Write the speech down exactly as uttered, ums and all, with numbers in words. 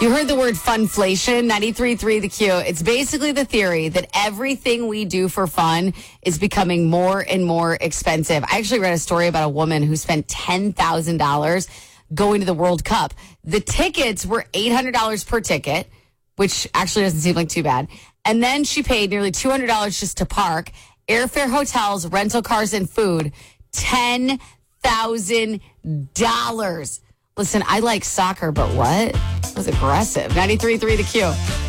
You heard the word funflation, ninety-three point three The Q. It's basically the theory that everything we do for fun is becoming more and more expensive. I actually read a story about a woman who spent ten thousand dollars going to the World Cup. The tickets were eight hundred dollars per ticket, which actually doesn't seem like too bad. And then she paid nearly two hundred dollars just to park, airfare, hotels, rental cars, and food. ten thousand dollars. Listen, I like soccer, but what? That was aggressive. ninety-three point three The Q.